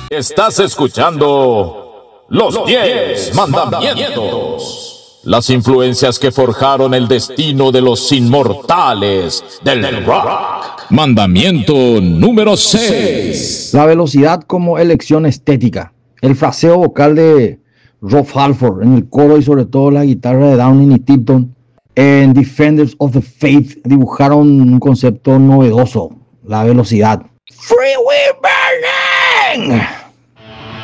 Estás escuchando los 10 mandamientos. Las influencias que forjaron el destino de los inmortales del rock. Mandamiento número 6. La velocidad como elección estética. El fraseo vocal de Rob Halford en el coro y sobre todo la guitarra de Downing y Tipton en Defenders of the Faith dibujaron un concepto novedoso, la velocidad. Freeway Burning.